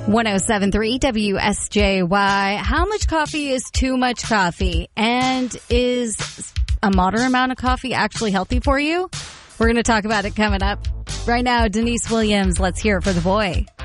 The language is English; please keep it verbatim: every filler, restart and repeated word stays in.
one oh seven point three W S J Y. How much coffee is too much coffee? And is a moderate amount of coffee actually healthy for you? We're going to talk about it coming up. Right now, Denise Williams, let's hear it for the boy.